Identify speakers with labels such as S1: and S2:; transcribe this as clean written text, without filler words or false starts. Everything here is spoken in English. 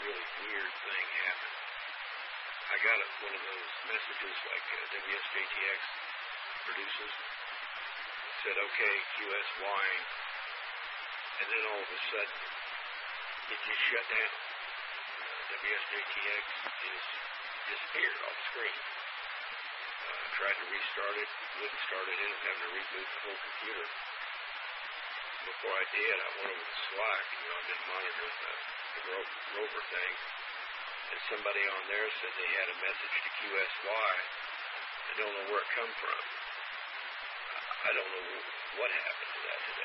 S1: really weird thing happened. I got one of those messages like WSJTX produces. It said, okay, QSY, and then all of a sudden, it just shut down. WSJTX just disappeared off the screen. Tried to restart it, wouldn't start it in, having to reboot the whole computer. Before I did, I went over to Slack. I've been monitoring the Rover thing, and somebody on there said they had a message to QSY. I don't know where it come from. I don't know what happened to that today.